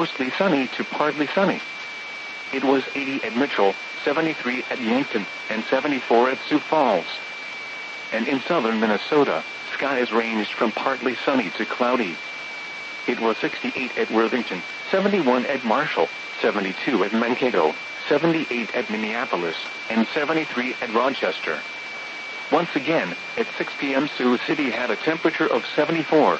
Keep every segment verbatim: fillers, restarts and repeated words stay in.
mostly sunny to partly sunny. It was eighty at Mitchell, seventy-three at Yankton, and seventy-four at Sioux Falls. And in southern Minnesota, skies ranged from partly sunny to cloudy. It was sixty-eight at Worthington, seventy-one at Marshall, seventy-two at Mankato, seventy-eight at Minneapolis, and seventy-three at Rochester. Once again, at six p m Sioux City had a temperature of seventy-four.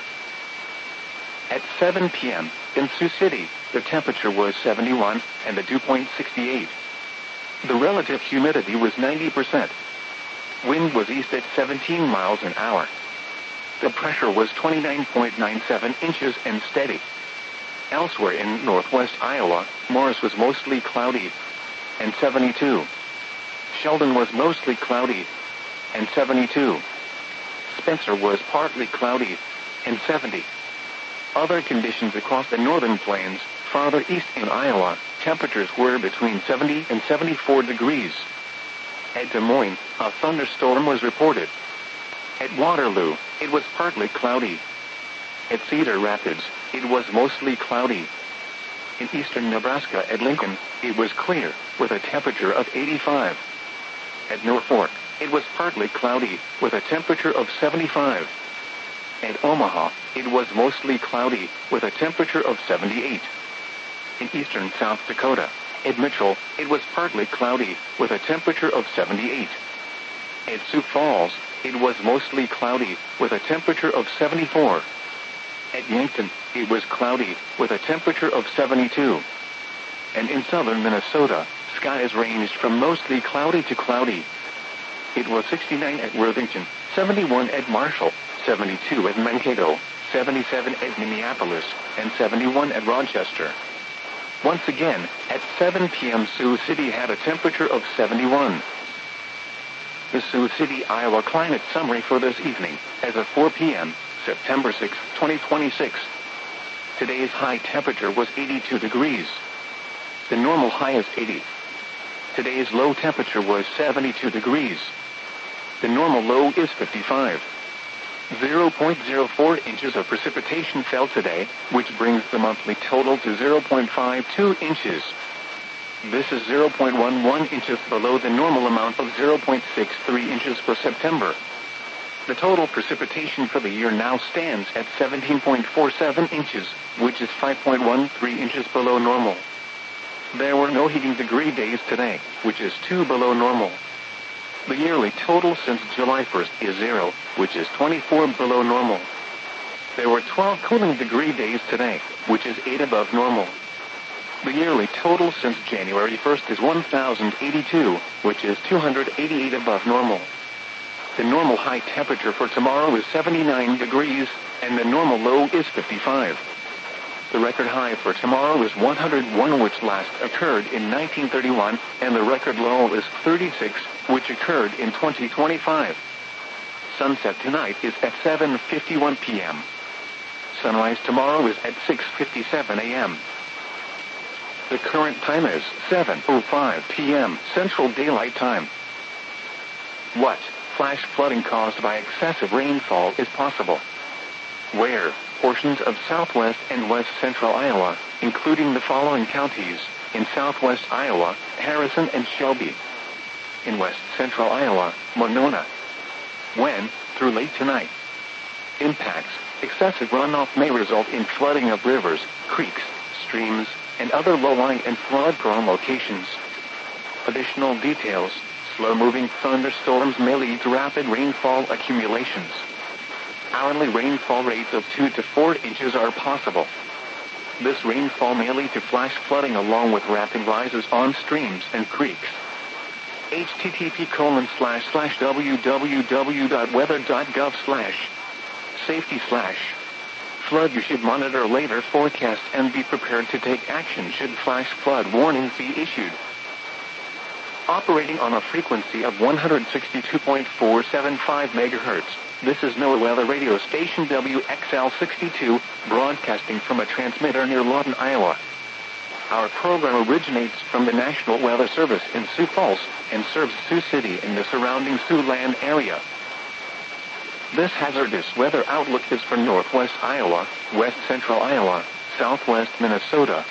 At seven p m in Sioux City, the temperature was seventy-one, and the dew point sixty-eight. The relative humidity was ninety percent. Wind was east at seventeen miles an hour. The pressure was twenty-nine point nine seven inches and steady. Elsewhere in northwest Iowa, Morris was mostly cloudy, and seventy-two. Sheldon was mostly cloudy, and seventy-two. Spencer was partly cloudy, and seventy. Other conditions across the northern plains, farther east in Iowa, temperatures were between seventy and seventy-four degrees. At Des Moines, a thunderstorm was reported. At Waterloo, it was partly cloudy. At Cedar Rapids, it was mostly cloudy. In eastern Nebraska at Lincoln, it was clear, with a temperature of eighty-five. At Norfolk, it was partly cloudy, with a temperature of seventy-five. At Omaha, it was mostly cloudy, with a temperature of seventy-eight. In eastern South Dakota, at Mitchell, it was partly cloudy, with a temperature of seventy-eight. At Sioux Falls, it was mostly cloudy, with a temperature of seventy-four. At Yankton, it was cloudy, with a temperature of seventy-two. And in southern Minnesota, skies ranged from mostly cloudy to cloudy. It was sixty-nine at Worthington, seventy-one at Marshall, seventy-two at Mankato, seventy-seven at Minneapolis, and seventy-one at Rochester. Once again, at seven p m Sioux City had a temperature of seventy-one. The Sioux City, Iowa climate summary for this evening, as of four p m, September sixth, twenty twenty-six. Today's high temperature was eighty-two degrees. The normal high is eighty. Today's low temperature was seventy-two degrees. The normal low is fifty-five. zero point zero four inches of precipitation fell today, which brings the monthly total to zero point five two inches. This is zero point one one inches below the normal amount of zero point six three inches for September. The total precipitation for the year now stands at seventeen point four seven inches, which is five point one three inches below normal. There were no heating degree days today, which is two below normal. The yearly total since July first is zero, which is twenty-four below normal. There were twelve cooling degree days today, which is eight above normal. The yearly total since January first is one thousand eighty-two, which is two hundred eighty-eight above normal. The normal high temperature for tomorrow is seventy-nine degrees, and the normal low is fifty-five. The record high for tomorrow is one hundred one, which last occurred in nineteen thirty-one, and the record low is thirty-six, which occurred in twenty twenty-five. Sunset tonight is at seven fifty-one p m Sunrise tomorrow is at six fifty-seven a m The current time is seven oh five p m Central Daylight Time. What flash flooding caused by excessive rainfall is possible? Where? Portions of southwest and west central Iowa, including the following counties: in southwest Iowa, Harrison and Shelby. In west central Iowa, Monona. When? Through late tonight. Impacts: excessive runoff may result in flooding of rivers, creeks, streams, and other low-lying and flood-prone locations. Additional details: slow-moving thunderstorms may lead to rapid rainfall accumulations. Hourly rainfall rates of two to four inches are possible. This rainfall may lead to flash flooding along with rapid rises on streams and creeks. http colon slash slash www.weather.gov slash safety slash flood. You should monitor later forecasts and be prepared to take action should flash flood warnings be issued. Operating on a frequency of one hundred sixty-two point four seven five megahertz, this is NOAA Weather Radio Station W X L sixty-two, broadcasting from a transmitter near Lawton, Iowa. Our program originates from the National Weather Service in Sioux Falls and serves Sioux City and the surrounding Siouxland area. This hazardous weather outlook is for northwest Iowa, west central Iowa, southwest Minnesota,